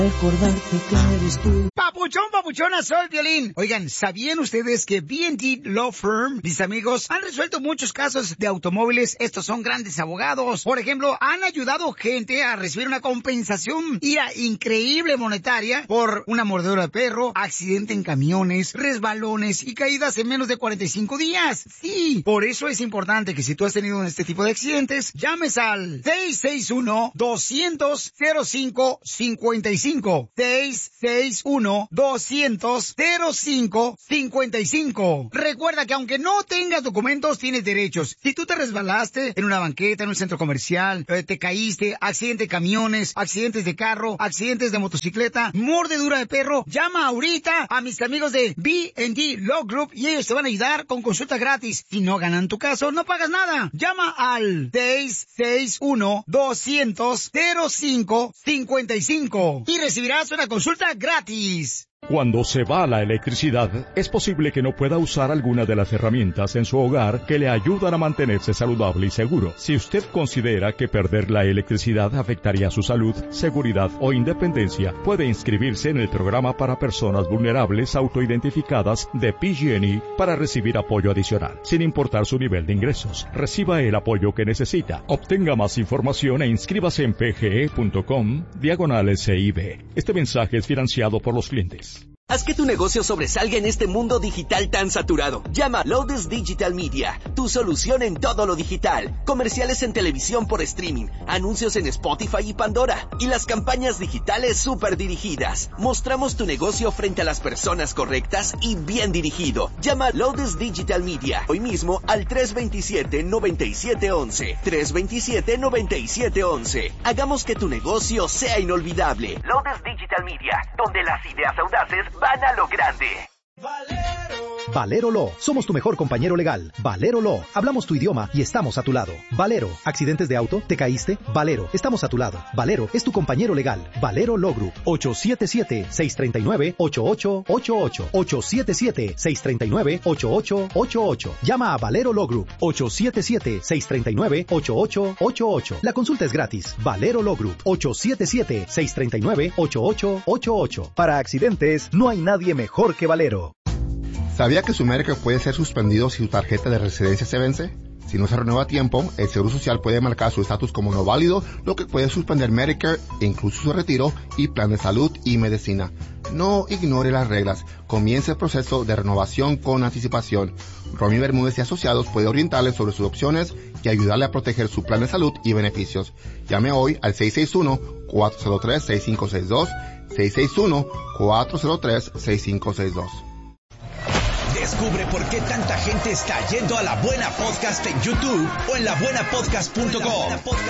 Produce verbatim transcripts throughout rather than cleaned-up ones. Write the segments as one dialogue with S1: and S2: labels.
S1: Recordarte que eres tú.
S2: Papuchón, papuchona, soy Violín. Oigan, ¿sabían ustedes que B and D Law Firm, mis amigos, han resuelto muchos casos de automóviles? Estos son grandes abogados. Por ejemplo, han ayudado gente a recibir una compensación ira, increíble monetaria por una mordedura de perro, accidente en camiones, resbalones y caídas en menos de cuarenta y cinco días. Sí, por eso es importante que si tú has tenido este tipo de accidentes, llames al seis seis uno, dos cero cero, cero cinco cinco cinco. seis seis uno, dos cero cero, cero cinco cinco cinco. Recuerda que aunque no tengas documentos, tienes derechos. Si tú te resbalaste en una banqueta, en un centro comercial, eh, te caíste, accidente de camiones, accidentes de carro, accidentes de motocicleta, mordedura de perro, llama ahorita a mis amigos de B and D Law Group y ellos te van a ayudar con consulta gratis. Si no ganan tu caso, no pagas nada. Llama al seis seis uno, dos cero cero, cero cinco cinco cinco y recibirás una consulta gratis.
S3: Cuando se va la electricidad, es posible que no pueda usar alguna de las herramientas en su hogar que le ayudan a mantenerse saludable y seguro. Si usted considera que perder la electricidad afectaría su salud, seguridad o independencia, puede inscribirse en el programa para personas vulnerables autoidentificadas de P G and E para recibir apoyo adicional, sin importar su nivel de ingresos. Reciba el apoyo que necesita. Obtenga más información e inscríbase en pge.com diagonal S I B. Este mensaje es financiado por los clientes.
S4: Haz que tu negocio sobresalga en este mundo digital tan saturado. Llama a Loudest Digital Media, tu solución en todo lo digital. Comerciales en televisión por streaming, anuncios en Spotify y Pandora, y las campañas digitales súper dirigidas. Mostramos tu negocio frente a las personas correctas y bien dirigido. Llama a Loudest Digital Media hoy mismo al tres dos siete, nueve siete uno uno. tres dos siete, nueve siete uno uno. Hagamos que tu negocio sea inolvidable. Loudest Digital Media, donde las ideas audaces van a lo grande.
S5: Valero. Valero Law. Somos tu mejor compañero legal. Valero Law. Hablamos tu idioma y estamos a tu lado. Valero. ¿Accidentes de auto? ¿Te caíste? Valero. Estamos a tu lado. Valero es tu compañero legal. Valero Law Group. ocho siete siete, seis tres nueve, ocho ocho ocho ocho. ocho siete siete, seis tres nueve, ocho ocho ocho ocho. Llama a Valero Law Group. ocho siete siete, seis tres nueve, ocho ocho ocho ocho. La consulta es gratis. Valero Law Group. ocho siete siete, seis tres nueve, ocho ocho ocho ocho. Para accidentes, no hay nadie mejor que Valero.
S6: ¿Sabía que su Medicare puede ser suspendido si su tarjeta de residencia se vence? Si no se renueva a tiempo, el Seguro Social puede marcar su estatus como no válido, lo que puede suspender Medicare, incluso su retiro y plan de salud y medicina. No ignore las reglas. Comience el proceso de renovación con anticipación. Romy Bermúdez y Asociados puede orientarle sobre sus opciones y ayudarle a proteger su plan de salud y beneficios. Llame hoy al seis seis uno, cuatro cero tres, seis cinco seis dos, seis seis uno, cuatro cero tres, seis cinco seis dos.
S7: Descubre por qué tanta gente está yendo a La Buena Podcast en YouTube o en la buena podcast punto com.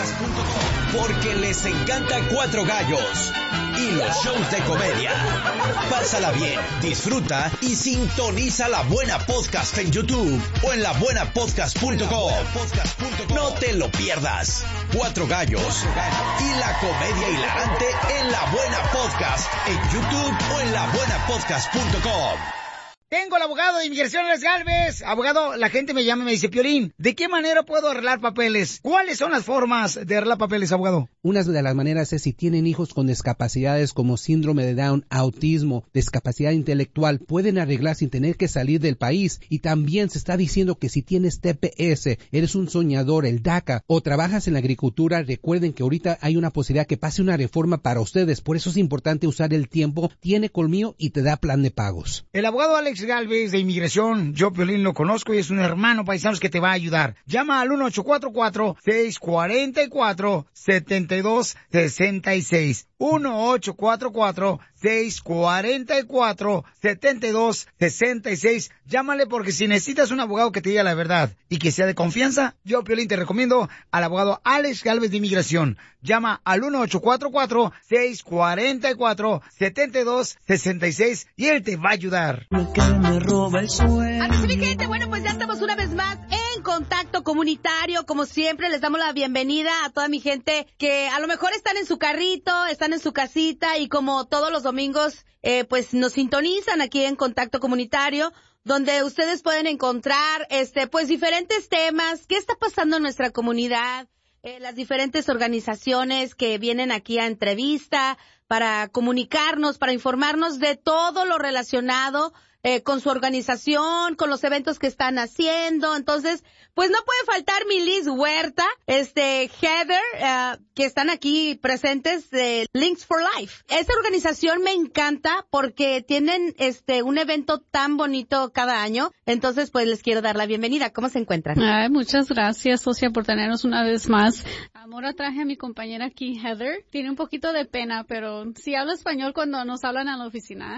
S7: Porque les encanta Cuatro Gallos y los shows de comedia. Pásala bien, disfruta y sintoniza La Buena Podcast en YouTube o en la buena podcast punto com. No te lo pierdas. Cuatro Gallos y la comedia hilarante en La Buena Podcast en YouTube o en la buena podcast punto com.
S2: Tengo al abogado de inmigración, Alex Galvez. Abogado, la gente me llama y me dice, Piolín, ¿de qué manera puedo arreglar papeles? ¿Cuáles son las formas de arreglar papeles, abogado?
S8: Una de las maneras es si tienen hijos con discapacidades como síndrome de Down, autismo, discapacidad intelectual, pueden arreglar sin tener que salir del país. Y también se está diciendo que si tienes T P S, eres un soñador, el DACA, o trabajas en la agricultura, recuerden que ahorita hay una posibilidad que pase una reforma para ustedes. Por eso es importante usar el tiempo. Tiene colmillo y te da plan de pagos.
S2: El abogado Alex Galvez de inmigración, yo Piolín lo conozco y es un hermano paisano que te va a ayudar. Llama al uno ocho cuatro cuatro, seis cuatro cuatro, siete dos seis seis. uno ocho cuatro cuatro, seis cuatro cuatro, siete dos seis seis. Llámale porque si necesitas un abogado que te diga la verdad y que sea de confianza, yo Piolín te recomiendo al abogado Alex Galvez de inmigración. Llama al uno ocho cuatro cuatro, seis cuatro cuatro, siete dos seis seis y él te va a ayudar.
S1: Me roba el sueño.
S9: Así, mi gente, bueno, pues ya estamos una vez más en Contacto Comunitario. Como siempre, les damos la bienvenida a toda mi gente que a lo mejor están en su carrito, están en su casita y como todos los domingos, eh, pues nos sintonizan aquí en Contacto Comunitario, donde ustedes pueden encontrar, este, pues diferentes temas, qué está pasando en nuestra comunidad, eh, las diferentes organizaciones que vienen aquí a entrevista, para comunicarnos, para informarnos de todo lo relacionado eh, con su organización, con los eventos que están haciendo. Entonces, pues no puede faltar mi Liz Huerta, este Heather, uh, que están aquí presentes de Links for Life. Esta organización me encanta porque tienen este un evento tan bonito cada año. Entonces, pues les quiero dar la bienvenida. ¿Cómo se encuentran?
S10: Ay, muchas gracias, Socia, por tenernos una vez más. Ahora traje a mi compañera aquí, Heather. Tiene un poquito de pena, pero sí habla español cuando nos hablan a la oficina.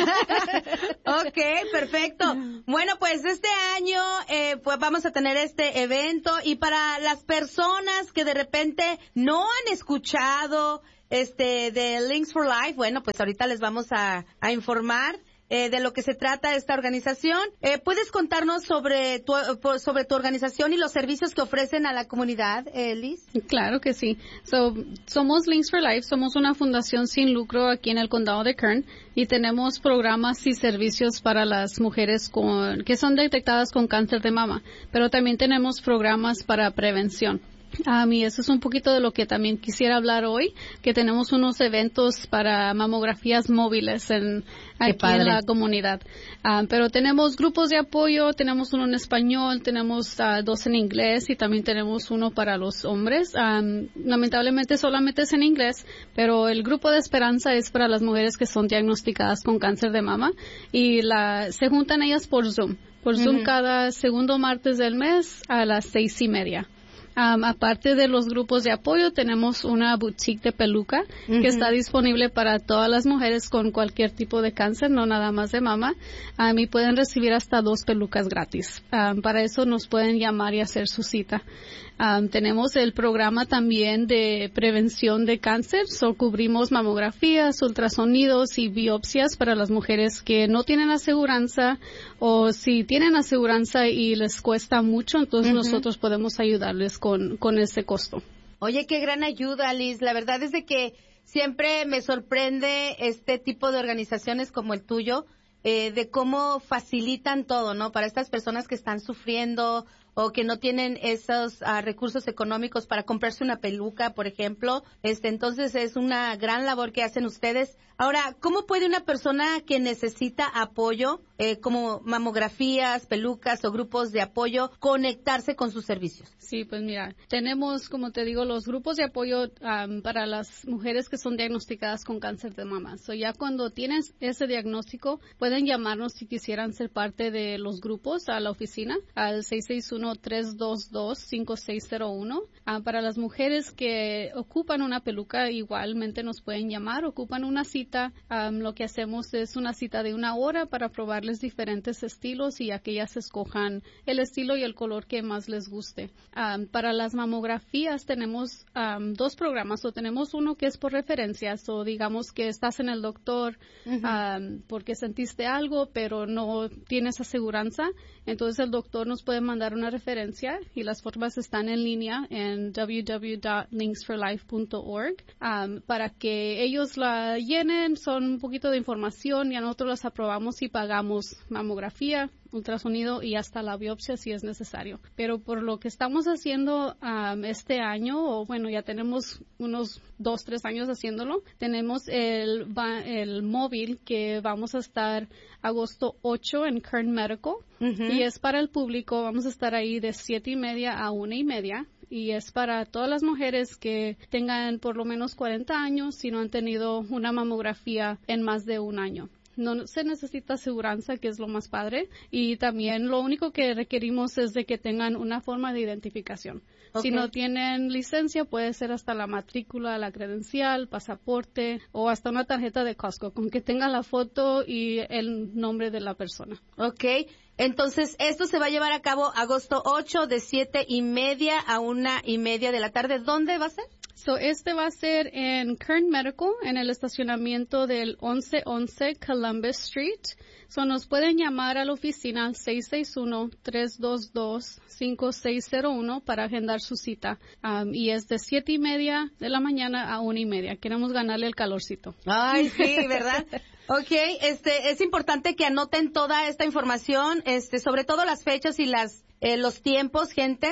S9: Ok, perfecto. Bueno, pues este año eh, pues vamos a tener este evento y para las personas que de repente no han escuchado este de Links for Life, bueno, pues ahorita les vamos a, a informar eh, de lo que se trata esta organización. Eh, ¿Puedes contarnos sobre tu, sobre tu organización y los servicios que ofrecen a la comunidad, eh, Liz?
S10: Claro que sí. So, somos Links for Life, somos una fundación sin lucro aquí en el condado de Kern y tenemos programas y servicios para las mujeres con que son detectadas con cáncer de mama, pero también tenemos programas para prevención. Um, y eso es un poquito de lo que también quisiera hablar hoy, que tenemos unos eventos para mamografías móviles en, aquí en la comunidad. Um, pero tenemos grupos de apoyo, tenemos uno en español, tenemos uh, dos en inglés y también tenemos uno para los hombres. Um, lamentablemente solamente es en inglés, pero el grupo de esperanza es para las mujeres que son diagnosticadas con cáncer de mama y la, se juntan ellas por Zoom. Por Zoom uh-huh. cada segundo martes del mes a las seis y media. Um, aparte de los grupos de apoyo, tenemos una boutique de peluca uh-huh. que está disponible para todas las mujeres con cualquier tipo de cáncer, no nada más de mama. Um, y pueden recibir hasta dos pelucas gratis. Um, para eso nos pueden llamar y hacer su cita. Um, tenemos el programa también de prevención de cáncer. So, cubrimos mamografías, ultrasonidos y biopsias para las mujeres que no tienen aseguranza o si tienen aseguranza y les cuesta mucho, entonces uh-huh. nosotros podemos ayudarles con, con ese costo.
S9: Oye, qué gran ayuda, Liz. La verdad es de que siempre me sorprende este tipo de organizaciones como el tuyo, eh, de cómo facilitan todo, ¿no? Para estas personas que están sufriendo o que no tienen esos uh, recursos económicos para comprarse una peluca, por ejemplo. Este, entonces es una gran labor que hacen ustedes. Ahora, ¿cómo puede una persona que necesita apoyo, eh, como mamografías, pelucas o grupos de apoyo, conectarse con sus servicios?
S10: Sí, pues mira, tenemos, como te digo, los grupos de apoyo um, para las mujeres que son diagnosticadas con cáncer de mama. So, ya cuando tienes ese diagnóstico, pueden llamarnos si quisieran ser parte de los grupos a la oficina, al seis seis uno, tres dos dos, cinco seis cero uno. Uh, para las mujeres que ocupan una peluca, igualmente nos pueden llamar, ocupan una cita. Um, lo que hacemos es una cita de una hora para probarles diferentes estilos y a que ellas escojan el estilo y el color que más les guste. Um, para las mamografías tenemos um, dos programas, o tenemos uno que es por referencias, o digamos que estás en el doctor uh-huh. um, porque sentiste algo pero no tienes aseguranza, entonces el doctor nos puede mandar una referencia y las formas están en línea en w w w punto links for life punto org um, para que ellos la llenen. Son un poquito de información y a nosotros las aprobamos y pagamos mamografía, ultrasonido y hasta la biopsia si es necesario. Pero por lo que estamos haciendo um, este año, o bueno, ya tenemos unos dos, tres años haciéndolo, tenemos el, el móvil que vamos a estar agosto ocho en Kern Medical uh-huh. y es para el público. Vamos a estar ahí de siete y media a una y media. Y es para todas las mujeres que tengan por lo menos cuarenta años si no han tenido una mamografía en más de un año. No se necesita aseguranza, que es lo más padre, y también lo único que requerimos es de que tengan una forma de identificación. Okay. Si no tienen licencia, puede ser hasta la matrícula, la credencial, pasaporte o hasta una tarjeta de Costco, con que tenga la foto y el nombre de la persona.
S9: Okay. Entonces, esto se va a llevar a cabo agosto ocho de siete y media a una y media de la tarde. ¿Dónde va a ser?
S10: So, este va a ser en Kern Medical, en el estacionamiento del once once Columbus Street. So, nos pueden llamar a la oficina al seis seis uno, tres dos dos, cinco seis cero uno para agendar su cita. Um, y es de siete y media de la mañana a una y media. Queremos ganarle el calorcito.
S9: Ay, sí, ¿verdad? Ok, este, es importante que anoten toda esta información, este, sobre todo las fechas y las, eh, los tiempos, gente,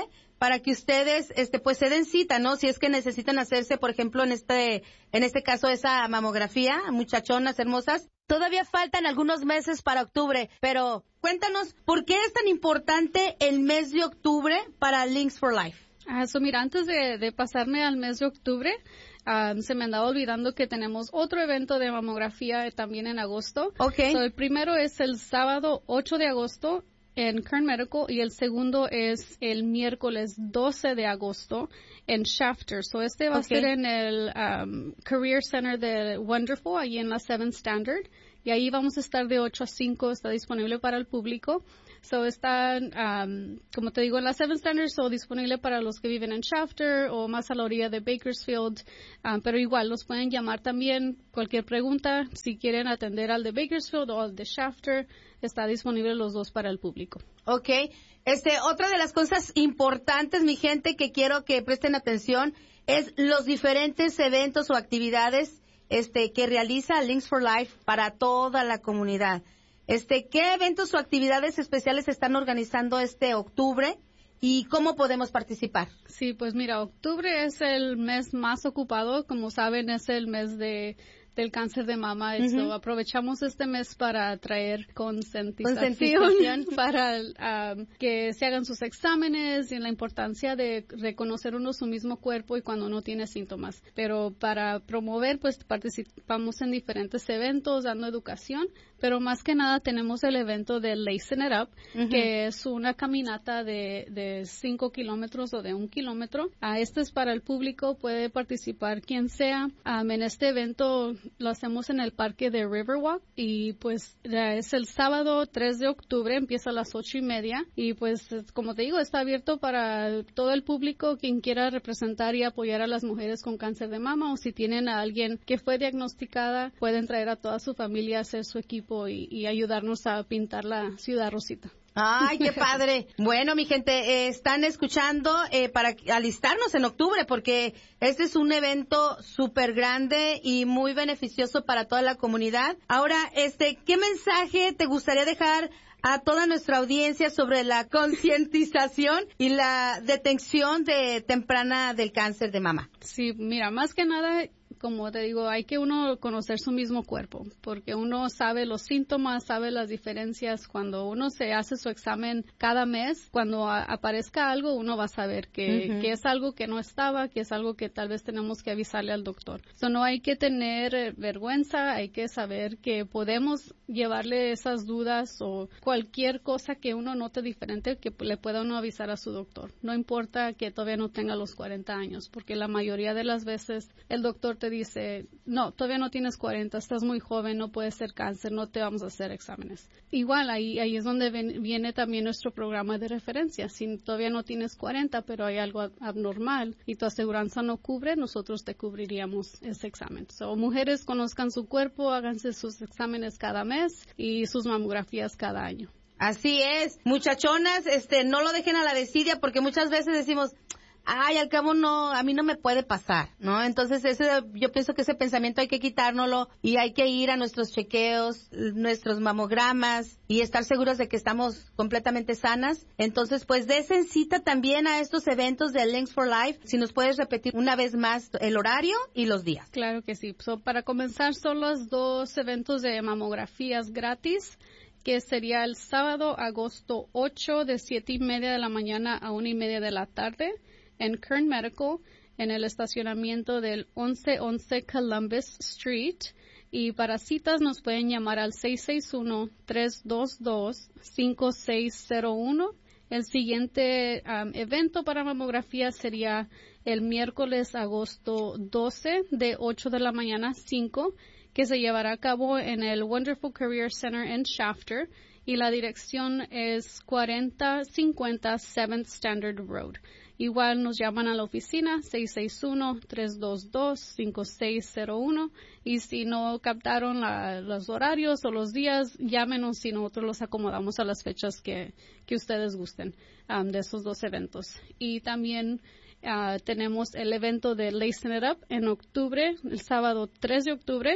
S9: para que ustedes, este, pues se den cita, ¿no? Si es que necesitan hacerse, por ejemplo, en este, en este caso, esa mamografía, muchachonas hermosas. Todavía faltan algunos meses para octubre, pero cuéntanos, ¿por qué es tan importante el mes de octubre para Links for Life?
S10: Ah, so mira, antes de, de pasarme al mes de octubre, um, se me andaba olvidando que tenemos otro evento de mamografía también en agosto.
S9: Okay.
S10: So, el primero es el sábado ocho de agosto en Kern Medical y el segundo es el miércoles doce de agosto en Shafter. So este va okay. a ser en el um, Career Center de Wonderful, allí en la seventh Standard. Y ahí vamos a estar de ocho a cinco, está disponible para el público. So está, um, como te digo, en la seventh Standard, so disponible para los que viven en Shafter o más a la orilla de Bakersfield. Um, pero igual, los pueden llamar también. Cualquier pregunta, si quieren atender al de Bakersfield o al de Shafter, está disponible los dos para el público.
S9: Ok. Este, otra de las cosas importantes, mi gente, que quiero que presten atención, es los diferentes eventos o actividades este, que realiza Links for Life para toda la comunidad. Este, ¿qué eventos o actividades especiales están organizando este octubre y cómo podemos participar?
S10: Sí, pues mira, octubre es el mes más ocupado. Como saben, es el mes de del cáncer de mama. Uh-huh. So, aprovechamos este mes para traer concientización, concientización. para um, que se hagan sus exámenes y la importancia de reconocer uno su mismo cuerpo y cuando uno tiene síntomas. Pero para promover, pues participamos en diferentes eventos, dando educación, pero más que nada tenemos el evento de Lacing It Up, uh-huh. que es una caminata de, de cinco kilómetros o de un kilómetro. Uh, este es para el público, puede participar quien sea. Um, en este evento lo hacemos en el parque de Riverwalk y pues es el sábado tres de octubre, empieza a las ocho y media y pues como te digo, está abierto para todo el público, quien quiera representar y apoyar a las mujeres con cáncer de mama, o si tienen a alguien que fue diagnosticada, pueden traer a toda su familia a hacer su equipo y, y ayudarnos a pintar la ciudad rosita.
S9: ¡Ay, qué padre! Bueno, mi gente, eh, están escuchando eh, para alistarnos en octubre, porque este es un evento súper grande y muy beneficioso para toda la comunidad. Ahora, este, ¿qué mensaje te gustaría dejar a toda nuestra audiencia sobre la concientización y la detección de temprana del cáncer de mama?
S10: Sí, mira, más que nada, como te digo, hay que uno conocer su mismo cuerpo, porque uno sabe los síntomas, sabe las diferencias. Cuando uno se hace su examen cada mes, cuando a, aparezca algo, uno va a saber que, uh-huh. que es algo que no estaba, que es algo que tal vez tenemos que avisarle al doctor. So, no hay que tener eh, vergüenza, hay que saber que podemos llevarle esas dudas o cualquier cosa que uno note diferente, que le pueda uno avisar a su doctor. No importa que todavía no tenga los cuarenta años, porque la mayoría de las veces el doctor te dice, no, todavía no tienes cuarenta, estás muy joven, no puede ser cáncer, no te vamos a hacer exámenes. Igual, ahí, ahí es donde ven, viene también nuestro programa de referencia. Si todavía no tienes cuarenta, pero hay algo abnormal y tu aseguranza no cubre, nosotros te cubriríamos ese examen. So, mujeres, conozcan su cuerpo, háganse sus exámenes cada mes y sus mamografías cada año.
S9: Así es. Muchachonas, este, no lo dejen a la desidia, porque muchas veces decimos, ay, al cabo no, a mí no me puede pasar, ¿no? Entonces, ese, yo pienso que ese pensamiento hay que quitárnoslo y hay que ir a nuestros chequeos, nuestros mamogramas y estar seguros de que estamos completamente sanas. Entonces, pues, desen cita también a estos eventos de Links for Life. Si nos puedes repetir una vez más el horario y los días.
S10: Claro que sí. So, para comenzar, son los dos eventos de mamografías gratis, que sería el sábado, agosto ocho, de siete y media de la mañana a una y media de la tarde, en Kern Medical, en el estacionamiento del once once Columbus Street. Y para citas nos pueden llamar al seis seis uno, tres dos dos, cinco seis cero uno. El siguiente um, evento para mamografía sería el miércoles, agosto doce, de ocho de la mañana a cinco, que se llevará a cabo en el Wonderful Career Center en Shafter. Y la dirección es cuarenta cincuenta seventh Standard Road. Igual nos llaman a la oficina seis seis uno, tres dos dos, cinco seis cero uno, y si no captaron la, los horarios o los días, llámenos y nosotros los acomodamos a las fechas que, que ustedes gusten um, de esos dos eventos. Y también uh, tenemos el evento de Lacing It Up en octubre, el sábado tres de octubre.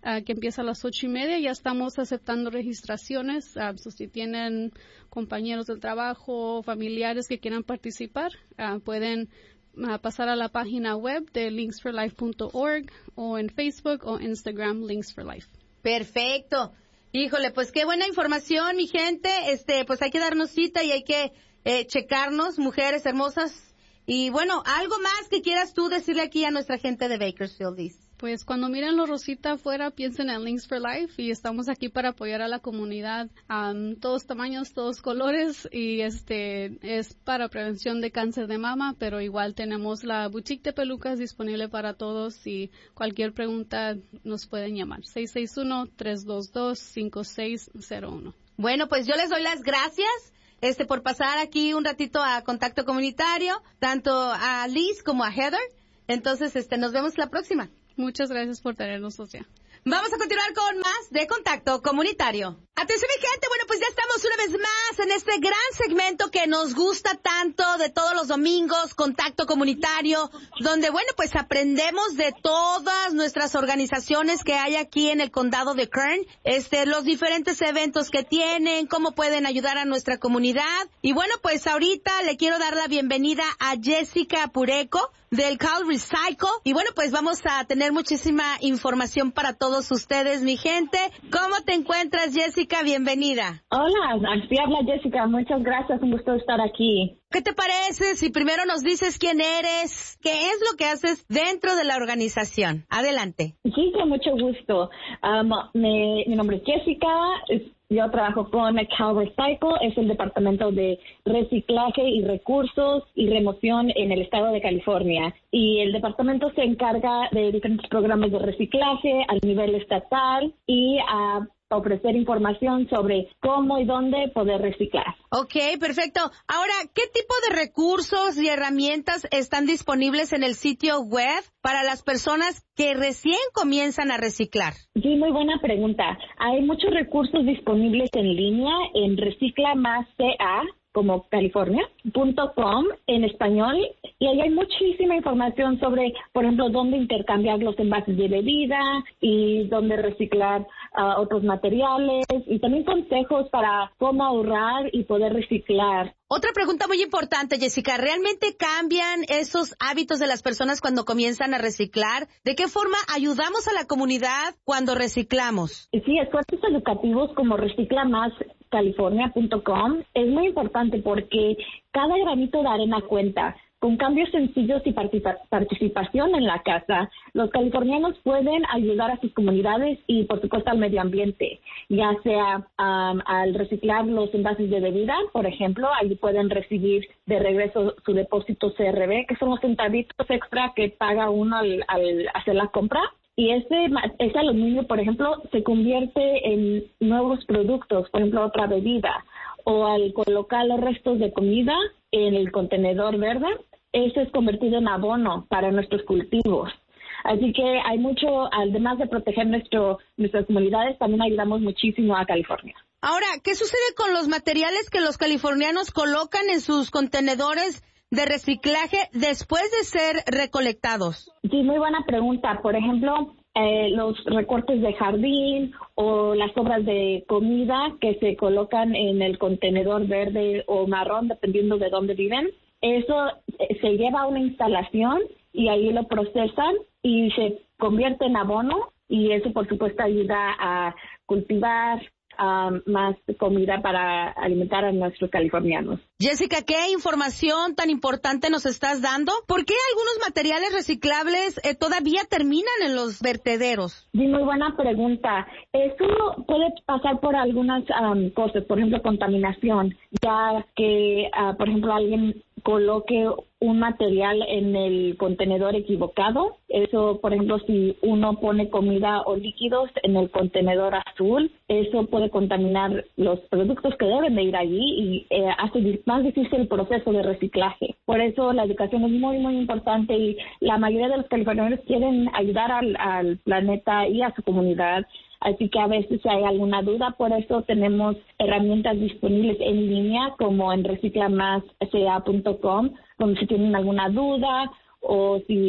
S10: uh, que empieza a las ocho y media. Ya estamos aceptando registraciones. Uh, so si tienen compañeros del trabajo, familiares que quieran participar, uh, pueden uh, pasar a la página web de links for life punto org o en Facebook o Instagram Links for Life.
S9: Perfecto. Híjole, pues qué buena información, mi gente. Este, pues hay que darnos cita y hay que eh, checarnos, mujeres hermosas. Y bueno, algo más que quieras tú decirle aquí a nuestra gente de Bakersfield, Liz.
S10: Pues cuando miren los Rosita afuera, piensen en Links for Life y estamos aquí para apoyar a la comunidad, um, todos tamaños, todos colores, y este es para prevención de cáncer de mama, pero igual tenemos la boutique de pelucas disponible para todos y cualquier pregunta nos pueden llamar seis seis uno, tres dos dos, cinco seis cero uno.
S9: Bueno, pues yo les doy las gracias este por pasar aquí un ratito a Contacto Comunitario, tanto a Liz como a Heather. Entonces, este nos vemos la próxima.
S10: Muchas gracias por tenernos, Socia.
S9: Vamos a continuar con más de Contacto Comunitario. Atención, mi gente, bueno, pues ya estamos una vez más en este gran segmento que nos gusta tanto de todos los domingos, Contacto Comunitario, donde, bueno, pues aprendemos de todas nuestras organizaciones que hay aquí en el condado de Kern, este, los diferentes eventos que tienen, cómo pueden ayudar a nuestra comunidad. Y bueno, pues ahorita le quiero dar la bienvenida a Jessica Pureco del Cal Recycle. Y bueno, pues vamos a tener muchísima información para todos ustedes, mi gente. ¿Cómo te encuentras, Jessica? Bienvenida.
S11: Hola, así habla Jessica. Muchas gracias, un gusto estar aquí.
S9: ¿Qué te parece si primero nos dices quién eres, qué es lo que haces dentro de la organización? Adelante.
S11: Sí, con mucho gusto. Um, me, mi nombre es Jessica. Yo trabajo con Cal Recycle, es el departamento de reciclaje y recursos y remoción en el estado de California. Y el departamento se encarga de diferentes programas de reciclaje a nivel estatal y a ofrecer información sobre cómo y dónde poder reciclar.
S9: Ok, perfecto. Ahora, ¿qué tipo de recursos y herramientas están disponibles en el sitio web para las personas que recién comienzan a reciclar?
S11: Sí, muy buena pregunta. Hay muchos recursos disponibles en línea en Recicla Más C A, como California, punto com en español, y ahí hay muchísima información sobre, por ejemplo, dónde intercambiar los envases de bebida y dónde reciclar uh, otros materiales, y también consejos para cómo ahorrar y poder reciclar.
S9: Otra pregunta muy importante, Jessica, ¿realmente cambian esos hábitos de las personas cuando comienzan a reciclar? ¿De qué forma ayudamos a la comunidad cuando reciclamos?
S11: Sí, esfuerzos educativos como Recicla Más California punto com es muy importante porque cada granito de arena cuenta. Con cambios sencillos y participa- participación en la casa, los californianos pueden ayudar a sus comunidades y, por supuesto, al medio ambiente, ya sea um, al reciclar los envases de bebida, por ejemplo, ahí pueden recibir de regreso su depósito C R B, que son los centavitos extra que paga uno al, al hacer la compra. Y ese, ese aluminio, por ejemplo, se convierte en nuevos productos, por ejemplo, otra bebida, o al colocar los restos de comida en el contenedor verde, eso es convertido en abono para nuestros cultivos. Así que hay mucho, además de proteger nuestro, nuestras comunidades, también ayudamos muchísimo a California.
S9: Ahora, ¿qué sucede con los materiales que los californianos colocan en sus contenedores de reciclaje después de ser recolectados?
S11: Sí, muy buena pregunta. Por ejemplo, eh, los recortes de jardín o las sobras de comida que se colocan en el contenedor verde o marrón, dependiendo de dónde viven. Eso se lleva a una instalación y ahí lo procesan y se convierte en abono, y eso, por supuesto, ayuda a cultivar Um, más comida para alimentar a nuestros californianos.
S9: Jessica, ¿qué información tan importante nos estás dando? ¿Por qué algunos materiales reciclables eh, todavía terminan en los vertederos?
S11: Sí, muy buena pregunta. Eso puede pasar por algunas um, cosas, por ejemplo, contaminación, ya que, uh, por ejemplo, alguien coloque un material en el contenedor equivocado. Eso, por ejemplo, si uno pone comida o líquidos en el contenedor azul, eso puede contaminar los productos que deben de ir allí y eh, hace más difícil el proceso de reciclaje. Por eso la educación es muy, muy importante, y la mayoría de los californianos quieren ayudar al, al planeta y a su comunidad. Así que a veces si hay alguna duda, por eso tenemos herramientas disponibles en línea como en recicla más c a punto com, donde si tienen alguna duda o si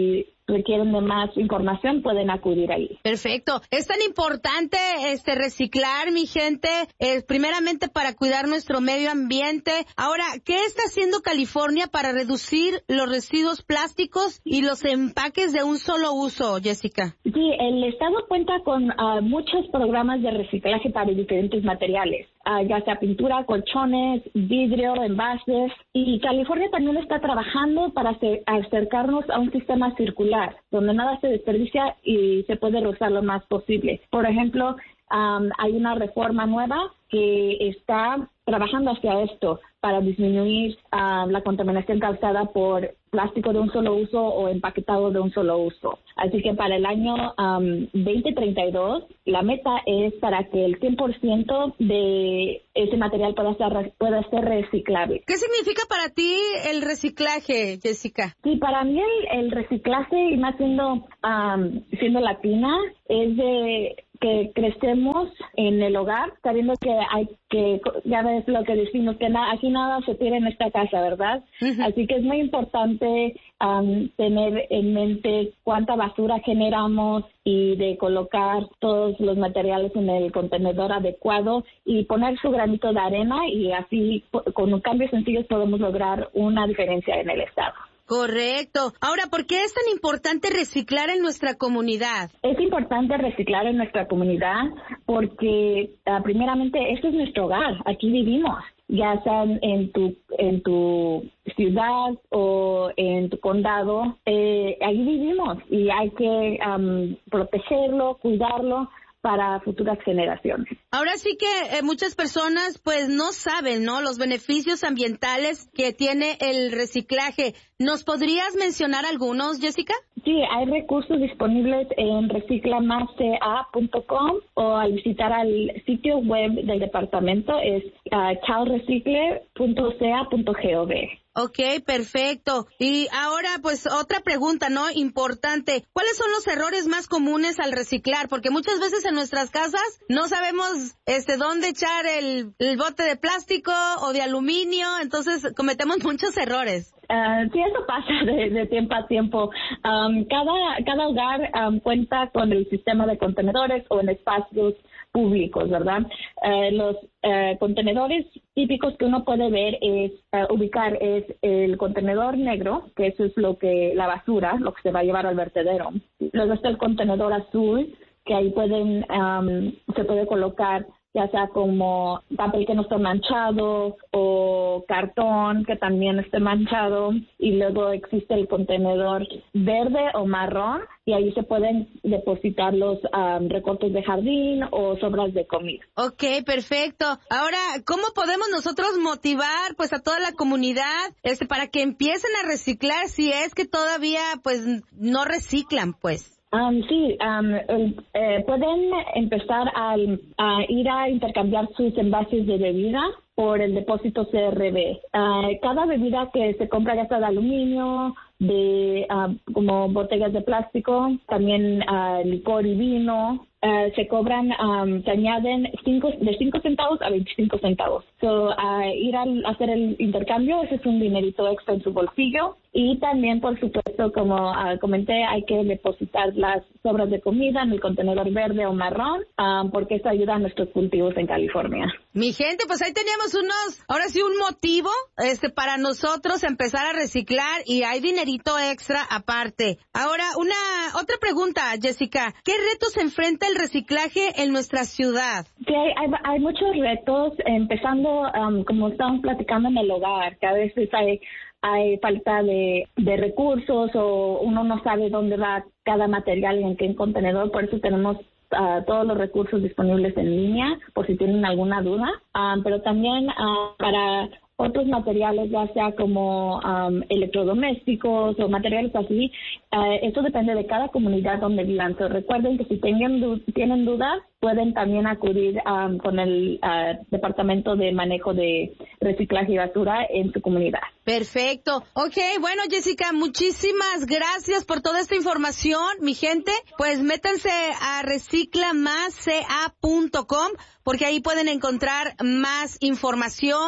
S11: requieren de más información pueden acudir ahí.
S9: Perfecto. Es tan importante este reciclar, mi gente, eh, primeramente para cuidar nuestro medio ambiente. Ahora, ¿qué está haciendo California para reducir los residuos plásticos y los empaques de un solo uso, Jessica?
S11: Sí, el estado cuenta con uh, muchos programas de reciclaje para diferentes materiales, uh, ya sea pintura, colchones, vidrio, envases, y California también está trabajando para hacer, acercarnos a un sistema circular, donde nada se desperdicia y se puede reusar lo más posible. Por ejemplo, um, hay una reforma nueva que está trabajando hacia esto para disminuir uh, la contaminación causada por plástico de un solo uso o empaquetado de un solo uso. Así que para el año um, veinte treinta y dos, la meta es para que el cien por ciento de ese material pueda ser, pueda ser reciclable.
S9: ¿Qué significa para ti el reciclaje, Jessica?
S11: Sí, para mí el, el reciclaje, y más siendo, um, siendo latina, es de que crecemos en el hogar, sabiendo que hay que, ya ves lo que decimos, que na, aquí nada se tira en esta casa, ¿verdad? Uh-huh. Así que es muy importante um, tener en mente cuánta basura generamos y de colocar todos los materiales en el contenedor adecuado y poner su granito de arena, y así con cambios sencillos podemos lograr una diferencia en el estado.
S9: Correcto. Ahora, ¿por qué es tan importante reciclar en nuestra comunidad?
S11: Es importante reciclar en nuestra comunidad porque, uh, primeramente, este es nuestro hogar. Aquí vivimos, ya sea en tu en tu ciudad o en tu condado. Eh, ahí vivimos y hay que um, protegerlo, cuidarlo para futuras generaciones.
S9: Ahora sí que eh, muchas personas pues no saben, ¿no?, los beneficios ambientales que tiene el reciclaje. ¿Nos podrías mencionar algunos, Jessica?
S11: Sí, hay recursos disponibles en recicla más c a punto com o al visitar al sitio web del departamento es uh, cal recicle punto c a punto gov.
S9: Ok, perfecto. Y ahora, pues, otra pregunta, ¿no?, importante. ¿Cuáles son los errores más comunes al reciclar? Porque muchas veces en nuestras casas no sabemos este dónde echar el, el bote de plástico o de aluminio, entonces cometemos muchos errores.
S11: Uh, sí, eso pasa de, de tiempo a tiempo. Um, cada, cada hogar um, cuenta con el sistema de contenedores o en espacios públicos, ¿verdad? Uh, los uh, contenedores típicos que uno puede ver es uh, ubicar es el contenedor negro, que eso es lo que la basura, lo que se va a llevar al vertedero. Luego está el contenedor azul, que ahí pueden um, se puede colocar ya sea como papel que no esté manchado o cartón que también esté manchado, y luego existe el contenedor verde o marrón, y ahí se pueden depositar los um, recortes de jardín o sobras de comida.
S9: Ok, perfecto. Ahora, ¿cómo podemos nosotros motivar pues a toda la comunidad este para que empiecen a reciclar si es que todavía pues no reciclan, pues?
S11: Um, sí, um, eh, pueden empezar a, a ir a intercambiar sus envases de bebida por el depósito C R B. Uh, cada bebida que se compra, ya sea de aluminio, de uh, como botellas de plástico, también uh, licor y vino, uh, se cobran, um, se añaden cinco, de cinco centavos a veinticinco centavos. So, uh, ir a hacer el intercambio, ese es un dinerito extra en su bolsillo. Y también, por supuesto, como uh, comenté, hay que depositar las sobras de comida en el contenedor verde o marrón, um, porque eso ayuda a nuestros cultivos en California.
S9: Mi gente, pues ahí teníamos unos, ahora sí, un motivo este para nosotros empezar a reciclar, y hay dinerito extra aparte. Ahora, una otra pregunta, Jessica. ¿Qué retos enfrenta el reciclaje en nuestra ciudad?
S11: Sí, hay, hay, hay muchos retos, empezando, um, como estamos platicando, en el hogar, que a veces hay... hay falta de, de recursos o uno no sabe dónde va cada material y en qué contenedor. Por eso tenemos uh, todos los recursos disponibles en línea por si tienen alguna duda, um, pero también uh, para otros materiales, ya sea como um, electrodomésticos o materiales así, uh, eso depende de cada comunidad donde vivan. So, recuerden que si tengan du- tienen dudas, pueden también acudir um, con el uh, Departamento de Manejo de Reciclaje y Basura en su comunidad.
S9: Perfecto. Ok, bueno, Jessica, muchísimas gracias por toda esta información, mi gente. Pues métanse a recicla más c a punto com porque ahí pueden encontrar más información.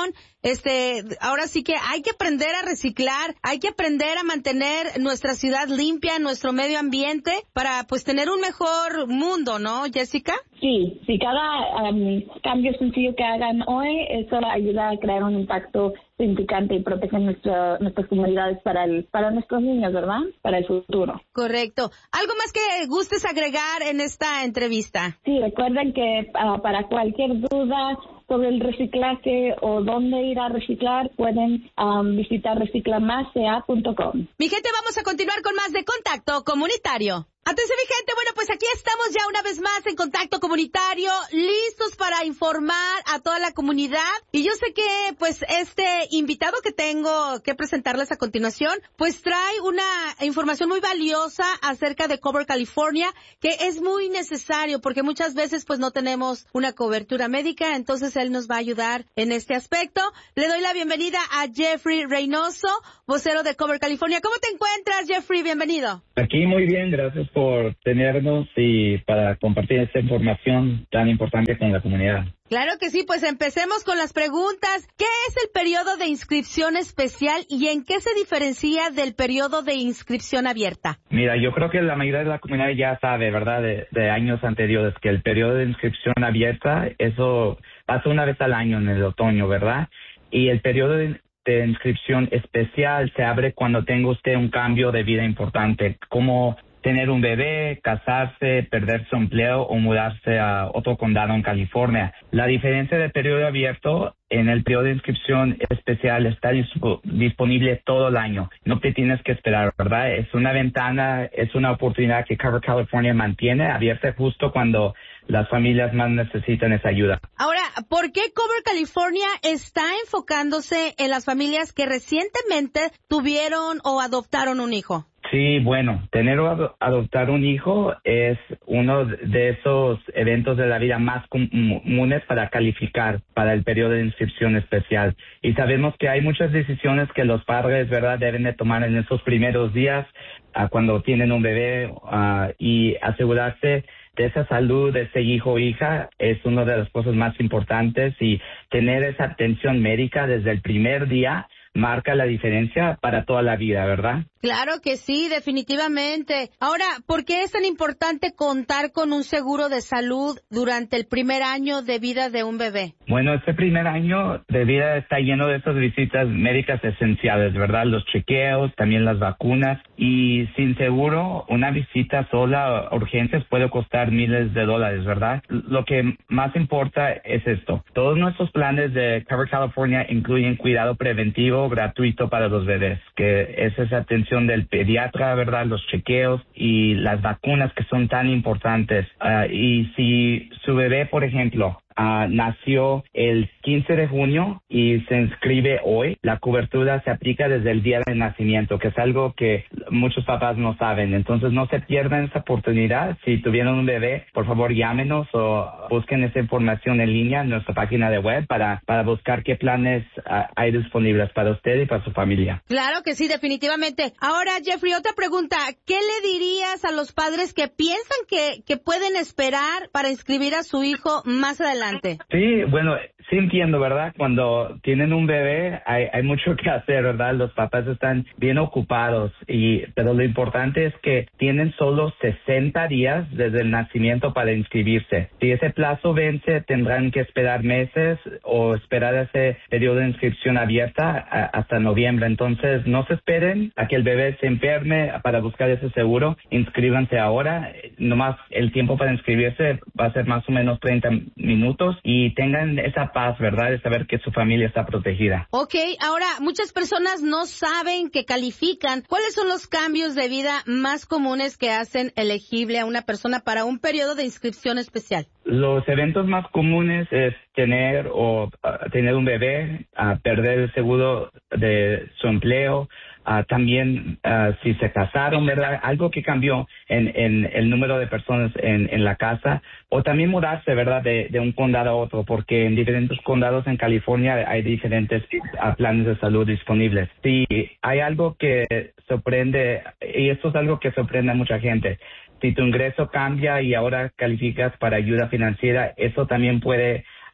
S9: este, ahora sí que hay que aprender a reciclar, hay que aprender a mantener nuestra ciudad limpia, nuestro medio ambiente, para pues tener un mejor mundo, ¿no, Jessica?
S11: Sí, sí, cada um, cambio sencillo que hagan hoy, eso ayuda a crear un impacto significante y protege nuestra, nuestras comunidades para el, para nuestros niños, ¿verdad? Para el futuro.
S9: Correcto. ¿Algo más que gustes agregar en esta entrevista?
S11: Sí, recuerden que uh, para cualquier duda sobre el reciclaje o dónde ir a reciclar, pueden um, visitar recicla más c a punto com.
S9: Mi gente, vamos a continuar con más de Contacto Comunitario. Atención, mi gente, bueno, pues aquí estamos ya una vez más en Contacto Comunitario, listos para informar a toda la comunidad. Y yo sé que, pues, este invitado que tengo que presentarles a continuación, pues trae una información muy valiosa acerca de Cover California, que es muy necesario porque muchas veces, pues, no tenemos una cobertura médica, entonces él nos va a ayudar en este aspecto. Le doy la bienvenida a Jeffrey Reynoso, vocero de Cover California. ¿Cómo te encuentras, Jeffrey? Bienvenido.
S12: Aquí muy bien, gracias por tenernos y para compartir esta información tan importante con la comunidad.
S9: Claro que sí, pues empecemos con las preguntas. ¿Qué es el periodo de inscripción especial y en qué se diferencia del periodo de inscripción abierta?
S12: Mira, yo creo que la mayoría de la comunidad ya sabe, ¿verdad?, de, de años anteriores, que el periodo de inscripción abierta, eso pasa una vez al año en el otoño, ¿verdad? Y el periodo de de inscripción especial se abre cuando tenga usted un cambio de vida importante, como tener un bebé, casarse, perder su empleo o mudarse a otro condado en California. La diferencia del periodo abierto, en el periodo de inscripción especial está disp- disponible todo el año. No te tienes que esperar, ¿verdad? Es una ventana, es una oportunidad que Cover California mantiene abierta justo cuando las familias más necesitan esa ayuda.
S9: Ahora, ¿por qué Cover California está enfocándose en las familias que recientemente tuvieron o adoptaron un hijo?
S12: Sí, bueno, tener o ad- adoptar un hijo es uno de esos eventos de la vida más comunes para calificar para el periodo de inscripción especial. Y sabemos que hay muchas decisiones que los padres, ¿verdad?, deben de tomar en esos primeros días uh, cuando tienen un bebé uh, y asegurarse de esa salud de ese hijo o hija es una de las cosas más importantes, y tener esa atención médica desde el primer día marca la diferencia para toda la vida, ¿verdad?
S9: Claro que sí, definitivamente. Ahora, ¿por qué es tan importante contar con un seguro de salud durante el primer año de vida de un bebé?
S12: Bueno, este primer año de vida está lleno de esas visitas médicas esenciales, ¿verdad? Los chequeos, también las vacunas, y sin seguro, una visita sola a urgencias puede costar miles de dólares, ¿verdad? Lo que más importa es esto. Todos nuestros planes de Cover California incluyen cuidado preventivo gratuito para los bebés, que es esa atención del pediatra, ¿verdad? Los chequeos y las vacunas que son tan importantes. Uh, y si su bebé, por ejemplo, Uh, nació el quince de junio y se inscribe hoy, la cobertura se aplica desde el día de nacimiento, que es algo que muchos papás no saben. Entonces no se pierdan esa oportunidad. Si tuvieron un bebé, por favor llámenos o busquen esa información en línea en nuestra página de web para, para buscar qué planes uh, hay disponibles para usted y para su familia.
S9: Claro que sí, definitivamente. Ahora, Jeffrey, otra pregunta. ¿Qué le dirías a los padres que piensan que, que pueden esperar para inscribir a su hijo más adelante?
S12: Sí, bueno, sí entiendo, ¿verdad? Cuando tienen un bebé hay, hay mucho que hacer, ¿verdad? Los papás están bien ocupados, y pero lo importante es que tienen solo sesenta días desde el nacimiento para inscribirse. Si ese plazo vence, tendrán que esperar meses o esperar ese periodo de inscripción abierta a, hasta noviembre. Entonces, no se esperen a que el bebé se enferme para buscar ese seguro. Inscríbanse ahora. Nomás el tiempo para inscribirse va a ser más o menos treinta minutos. Y tengan esa paz, ¿verdad?, de saber que su familia está protegida.
S9: Ok, ahora, muchas personas no saben que califican. ¿Cuáles son los cambios de vida más comunes que hacen elegible a una persona para un periodo de inscripción especial?
S12: Los eventos más comunes es tener o uh, tener un bebé, uh, perder el seguro de su empleo, Uh, también uh, si se casaron, ¿verdad? Algo que cambió en, en el número de personas en, en la casa, o también mudarse, ¿verdad?, de, de un condado a otro, porque en diferentes condados en California hay diferentes uh, planes de salud disponibles. Si hay algo que sorprende, y esto es algo que sorprende a mucha gente, si tu ingreso cambia y ahora calificas para ayuda financiera, eso también puede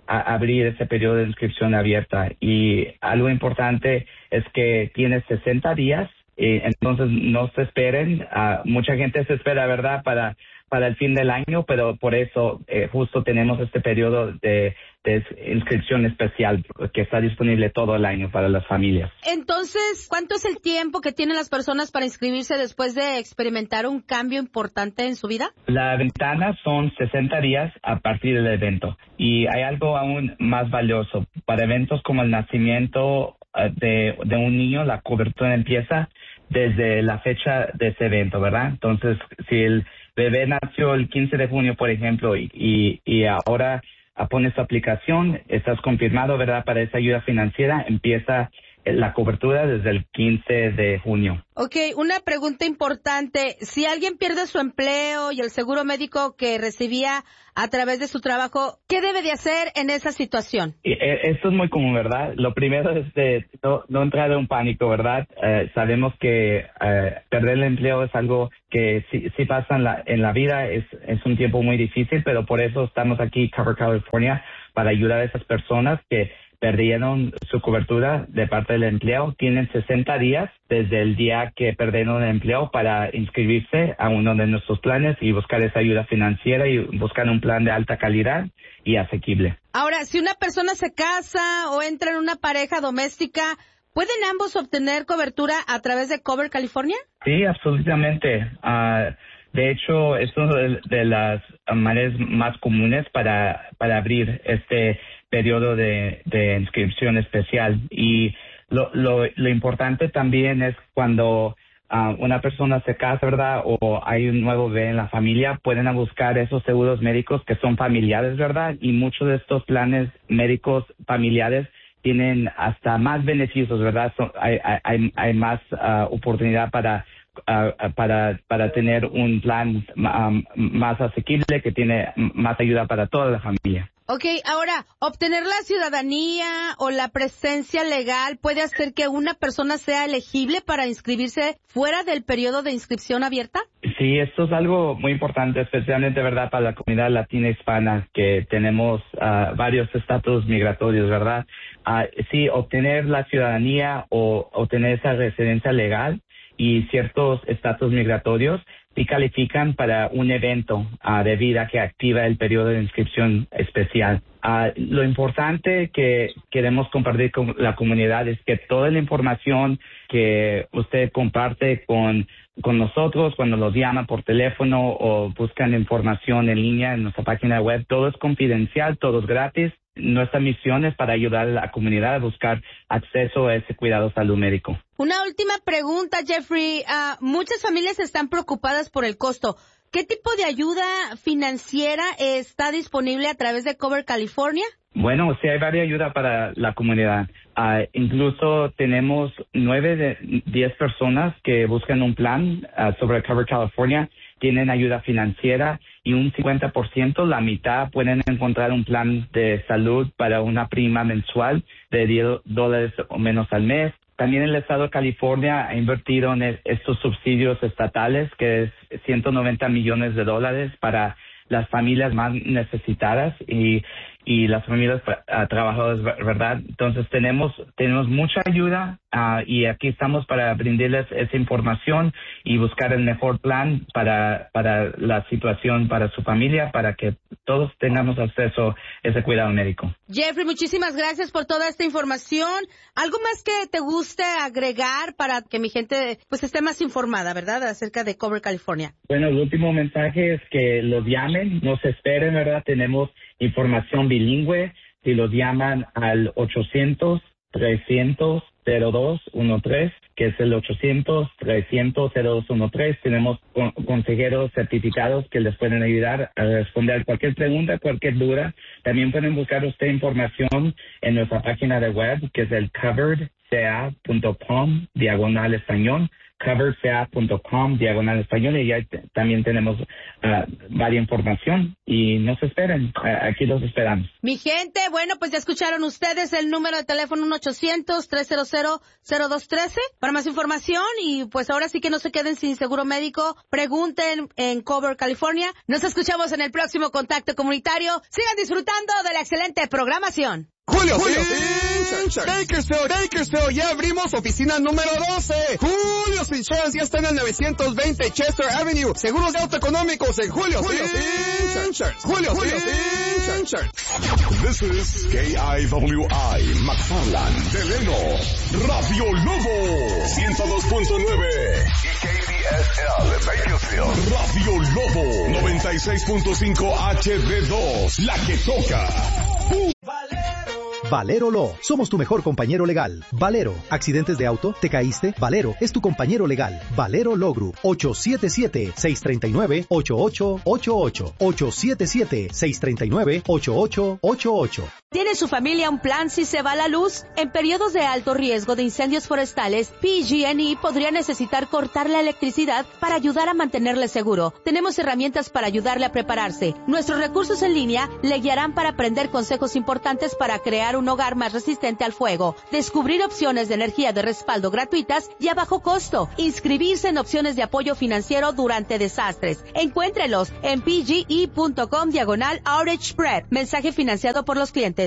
S12: a abrir ese periodo de inscripción abierta. Y algo importante es que tienes sesenta días, eh, entonces no se esperen. Uh, mucha gente se espera, ¿verdad?, para para el fin del año, pero por eso eh, justo tenemos este periodo de, de inscripción especial que está disponible todo el año para las familias.
S9: Entonces, ¿cuánto es el tiempo que tienen las personas para inscribirse después de experimentar un cambio importante en su vida?
S12: La ventana son sesenta días a partir del evento. Y hay algo aún más valioso. Para eventos como el nacimiento de, de un niño, la cobertura empieza desde la fecha de ese evento, ¿verdad? Entonces, si el bebé nació el quince de junio, por ejemplo, y, y, y ahora pones tu aplicación, estás confirmado, ¿verdad?, para esa ayuda financiera, empieza la cobertura desde el quince de junio.
S9: Ok, una pregunta importante. Si alguien pierde su empleo y el seguro médico que recibía a través de su trabajo, ¿qué debe de hacer en esa situación?
S12: Esto es muy común, ¿verdad? Lo primero es de no, no entrar en un pánico, ¿verdad? Eh, sabemos que eh, perder el empleo es algo que sí, sí pasa en la, en la vida, es, es un tiempo muy difícil, pero por eso estamos aquí, Cover California, para ayudar a esas personas que perdieron su cobertura de parte del empleo. Tienen sesenta días desde el día que perdieron el empleo para inscribirse a uno de nuestros planes y buscar esa ayuda financiera y buscar un plan de alta calidad y asequible.
S9: Ahora, si una persona se casa o entra en una pareja doméstica, ¿pueden ambos obtener cobertura a través de Cover California?
S12: Sí, absolutamente. Uh, de hecho, es una de, de las maneras más comunes para, para abrir este periodo de, de inscripción especial. Y lo, lo, lo importante también es cuando uh, una persona se casa, ¿verdad?, o hay un nuevo bebé en la familia, pueden buscar esos seguros médicos que son familiares, ¿verdad? Y muchos de estos planes médicos familiares tienen hasta más beneficios, ¿verdad? So, hay, hay, hay más uh, oportunidad para Uh, para para tener un plan um, más asequible que tiene más ayuda para toda la familia.
S9: Ok, ahora, ¿obtener la ciudadanía o la presencia legal puede hacer que una persona sea elegible para inscribirse fuera del periodo de inscripción abierta?
S12: Sí, esto es algo muy importante, especialmente, ¿verdad?, para la comunidad latina hispana, que tenemos uh, varios estatus migratorios, ¿verdad? Uh, sí, obtener la ciudadanía o obtener esa residencia legal y ciertos estatus migratorios sí califican para un evento uh, de vida que activa el periodo de inscripción especial. Uh, lo importante que queremos compartir con la comunidad es que toda la información que usted comparte con, con nosotros, cuando los llama por teléfono o buscan información en línea en nuestra página web, todo es confidencial, todo es gratis. Nuestra misión es para ayudar a la comunidad a buscar acceso a ese cuidado de salud médico.
S9: Una última pregunta, Jeffrey. Uh, muchas familias están preocupadas por el costo. ¿Qué tipo de ayuda financiera está disponible a través de Cover California?
S12: Bueno, sí hay varias ayudas para la comunidad. Uh, incluso tenemos nueve de diez personas que buscan un plan uh, sobre Cover California. Tienen ayuda financiera y un cincuenta por ciento, la mitad, pueden encontrar un plan de salud para una prima mensual de diez dólares o menos al mes. También el estado de California ha invertido en estos subsidios estatales, que es ciento noventa millones de dólares para las familias más necesitadas y y las familias uh, trabajadoras, ¿verdad? Entonces tenemos tenemos mucha ayuda uh, y aquí estamos para brindarles esa información y buscar el mejor plan para para la situación para su familia, para que todos tengamos acceso a ese cuidado médico.
S9: Jeffrey, muchísimas gracias por toda esta información. ¿Algo más que te guste agregar para que mi gente pues esté más informada, verdad, acerca de Cover California?
S12: Bueno, el último mensaje es que los llamen, no se esperen, ¿verdad? Tenemos información bilingüe. Si los llaman al ochocientos, trescientos, cero dos uno tres, que es el ochocientos, trescientos, cero dos uno tres, tenemos con- consejeros certificados que les pueden ayudar a responder a cualquier pregunta, cualquier duda. También pueden buscar usted información en nuestra página de web, que es el covered c a punto com, diagonal español, coverca.com, diagonal español, y ahí t- también tenemos uh, varias información, y nos esperen, uh, aquí los esperamos.
S9: Mi gente, bueno, pues ya escucharon ustedes el número de teléfono uno ochocientos, trescientos, cero dos uno tres para más información, y pues ahora sí que no se queden sin seguro médico, pregunten en Cover California. Nos escuchamos en el próximo Contacto Comunitario. Sigan disfrutando de la excelente programación.
S13: Julio, Julio Insurance. Bakersfield, Bakersfield, ya abrimos oficina número doce. Julio's Insurance ya está en el novecientos veinte Chester Avenue. Seguros de auto económicos en Julio Insurance. Julio Insurance.
S14: This is K I W I, McFarland, Delano, Radio Lobo, ciento dos punto nueve. Y K B S L, Bakersfield, Radio Lobo, noventa y seis punto cinco H D dos, la que toca.
S5: Valero Law. Somos tu mejor compañero legal. Valero. ¿Accidentes de auto? ¿Te caíste? Valero es tu compañero legal. Valero Law Group. ocho siete siete, seis tres nueve, ocho ocho ocho ocho. ocho siete siete, seis tres nueve, ocho ocho ocho ocho.
S15: ¿Tiene su familia un plan si se va la luz? En periodos de alto riesgo de incendios forestales, P G and E podría necesitar cortar la electricidad para ayudar a mantenerle seguro. Tenemos herramientas para ayudarle a prepararse. Nuestros recursos en línea le guiarán para aprender consejos importantes para crear un hogar más resistente al fuego, descubrir opciones de energía de respaldo gratuitas y a bajo costo, inscribirse en opciones de apoyo financiero durante desastres. Encuéntrelos en pge.com diagonal outage prep. Mensaje financiado por los clientes.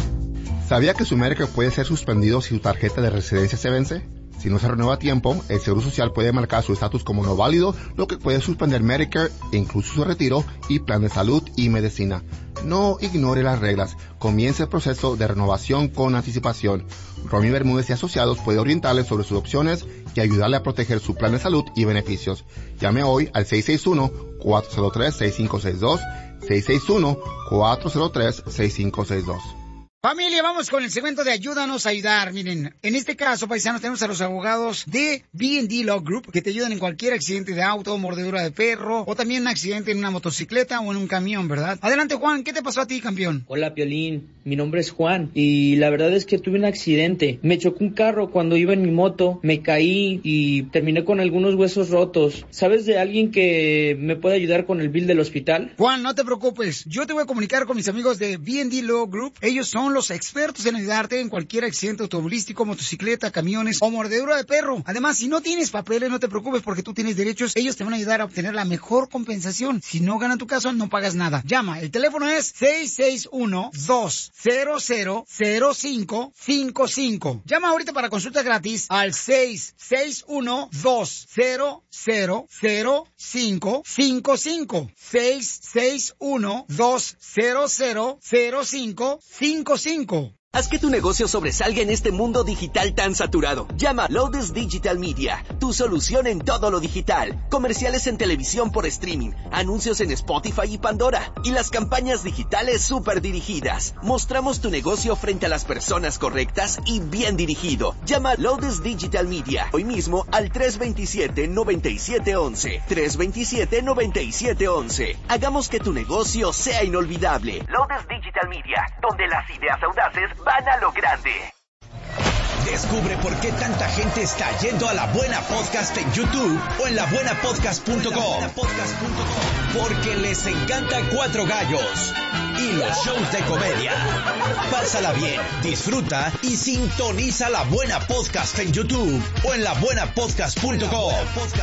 S6: ¿Sabía que su Medicare puede ser suspendido si su tarjeta de residencia se vence? Si no se renueva a tiempo, el Seguro Social puede marcar su estatus como no válido, lo que puede suspender Medicare, incluso su retiro y plan de salud y medicina. No ignore las reglas. Comience el proceso de renovación con anticipación. Romy Bermúdez y Asociados puede orientarle sobre sus opciones y ayudarle a proteger su plan de salud y beneficios. Llame hoy al seis seis uno, cuatro cero tres, seis cinco seis dos, seis seis uno, cuatro cero tres, seis cinco seis dos.
S2: Familia, vamos con el segmento de Ayúdanos a Ayudar. Miren, en este caso, paisanos, tenemos a los abogados de B and D Law Group que te ayudan en cualquier accidente de auto, mordedura de perro o también un accidente en una motocicleta o en un camión, ¿verdad? Adelante, Juan, ¿qué te pasó a ti, campeón?
S16: Hola, Piolín. Mi nombre es Juan y la verdad es que tuve un accidente. Me chocó un carro cuando iba en mi moto, me caí y terminé con algunos huesos rotos. ¿Sabes de alguien que me pueda ayudar con el bill del hospital?
S2: Juan, no te preocupes. Yo te voy a comunicar con mis amigos de B and D Law Group. Ellos son los expertos en ayudarte en cualquier accidente automovilístico, motocicleta, camiones o mordedura de perro. Además, si no tienes papeles, no te preocupes porque tú tienes derechos. Ellos te van a ayudar a obtener la mejor compensación. Si no ganan tu caso, no pagas nada. Llama. El teléfono es seis seis uno, dos cero cero, cero cinco cinco cinco. Llama ahorita para consulta gratis al seis seis uno, dos cero cero, cero cinco cinco cinco. seis seis uno, dos cero cero, cero cinco cinco cinco.
S4: Haz que tu negocio sobresalga en este mundo digital tan saturado. Llama a Lotus Digital Media, tu solución en todo lo digital. Comerciales en televisión por streaming, anuncios en Spotify y Pandora, y las campañas digitales súper dirigidas. Mostramos tu negocio frente a las personas correctas y bien dirigido. Llama a Lotus Digital Media hoy mismo al tres dos siete, nueve siete uno uno. tres dos siete, nueve siete uno uno. Hagamos que tu negocio sea inolvidable. Lotus Digital Media, donde las ideas audaces van a lo grande.
S7: Descubre por qué tanta gente está yendo a La Buena Podcast en YouTube o en la buena podcast punto com. Porque les encanta Cuatro Gallos y los shows de comedia. Pásala bien, disfruta y sintoniza La Buena Podcast en YouTube o en la buena podcast punto com.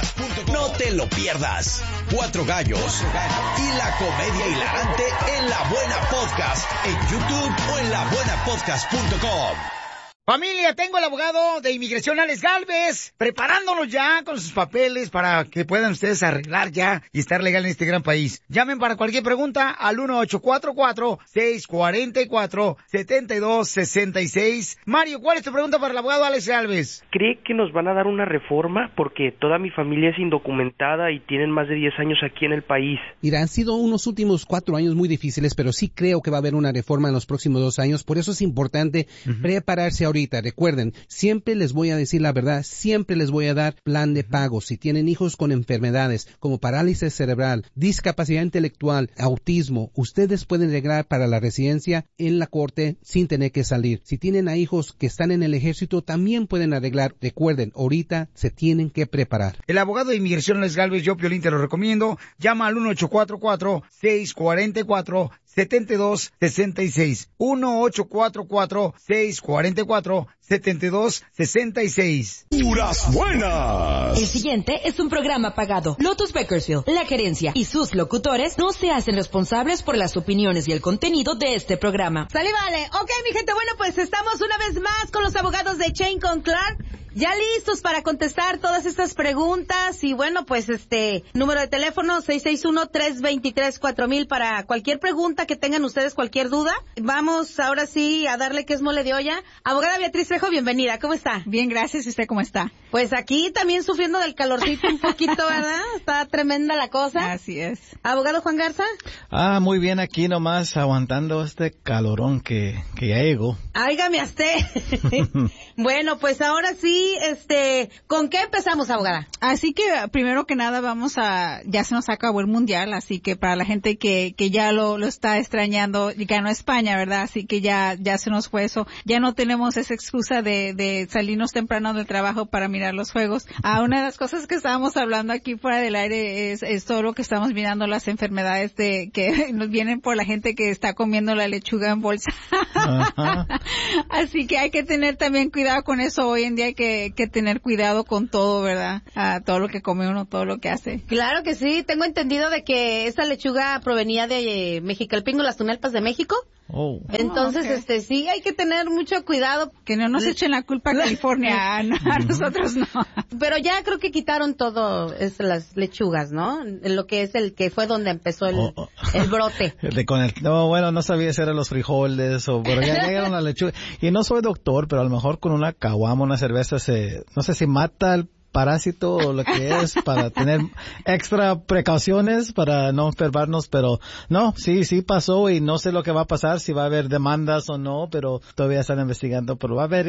S7: No te lo pierdas. Cuatro Gallos y la comedia hilarante en La Buena Podcast en YouTube o en la buena podcast punto com.
S2: Familia, tengo el abogado de inmigración, Alex Galvez, preparándonos ya con sus papeles para que puedan ustedes arreglar ya y estar legal en este gran país. Llamen para cualquier pregunta al uno ocho cuatro cuatro, seis cuatro cuatro, siete dos seis seis. Mario, ¿cuál es tu pregunta para el abogado Alex Galvez?
S17: ¿Cree que nos van a dar una reforma? Porque toda mi familia es indocumentada y tienen más de diez años aquí en el país.
S8: Mira, han sido unos últimos cuatro años muy difíciles, pero sí creo que va a haber una reforma en los próximos dos años. Por eso es importante uh-huh. prepararse ahora ahorita. Recuerden, siempre les voy a decir la verdad, siempre les voy a dar plan de pago. Si tienen hijos con enfermedades como parálisis cerebral, discapacidad intelectual, autismo, ustedes pueden arreglar para la residencia en la corte sin tener que salir. Si tienen a hijos que están en el ejército, también pueden arreglar. Recuerden, ahorita se tienen que preparar.
S2: El abogado de inmigración Les Galvez, yo Piolín te lo recomiendo. Llama al uno ocho cuatro cuatro, seis cuatro cuatro, siete dos seis seis. uno ocho cuatro cuatro, seis cuatro cuatro, siete dos seis seis.
S14: Puras buenas.
S18: El siguiente es un programa pagado. Lotus Bakersfield, la gerencia y sus locutores no se hacen responsables por las opiniones y el contenido de este programa.
S9: Sale, vale. Ok, mi gente, bueno, pues estamos una vez más con los abogados de Chain con Clark. Ya listos para contestar todas estas preguntas y bueno, pues este número de teléfono seis seis uno, tres dos tres, cuatro mil para cualquier pregunta que tengan ustedes, cualquier duda. Vamos ahora sí a darle que es mole de olla. Abogada Beatriz Trejo, bienvenida. ¿Cómo está?
S19: Bien, gracias. ¿Y usted cómo está?
S9: Pues aquí también sufriendo del calorcito un poquito, ¿verdad? Está tremenda la cosa.
S19: Así es.
S9: Abogado Juan Garza.
S20: Ah, muy bien, aquí nomás aguantando este calorón que, que ya llegó.
S9: Áigame a usted. Bueno, pues ahora sí, este, ¿con qué empezamos, abogada?
S19: Así que, primero que nada, vamos a, ya se nos acabó el mundial, así que para la gente que, que ya lo, lo está extrañando, ganó España, ¿verdad? Así que ya, ya se nos fue eso. Ya no tenemos esa excusa de, de salirnos temprano del trabajo para mirar los juegos. Ah, una de las cosas que estábamos hablando aquí fuera del aire es, es todo lo que estamos mirando, las enfermedades de, que nos vienen por la gente que está comiendo la lechuga en bolsa. Ajá. Así que hay que tener también cuidado con eso. Hoy en día hay que, que tener cuidado con todo, ¿verdad? Ah, todo lo que come uno, todo lo que hace.
S9: Claro que sí. Tengo entendido de que esa lechuga provenía de eh, Mexicalcingo, las Tunalpas de México.
S20: Oh.
S9: Entonces, oh, okay. este, sí, hay que tener mucho cuidado.
S19: Que no nos echen la culpa a California, no, a nosotros no.
S9: Pero ya creo que quitaron todo, es las lechugas, ¿no? Lo que es el que fue donde empezó el, oh, oh. el brote.
S20: De con el, no, bueno, no sabía si eran los frijoles o, pero ya llegaron las lechugas. Y no soy doctor, pero a lo mejor con una caguama, una cerveza se, no sé si mata el parásito o lo que es para tener extra precauciones para no enfermarnos, pero no, sí, sí pasó y no sé lo que va a pasar, si va a haber demandas o no, pero todavía están investigando, pero va a haber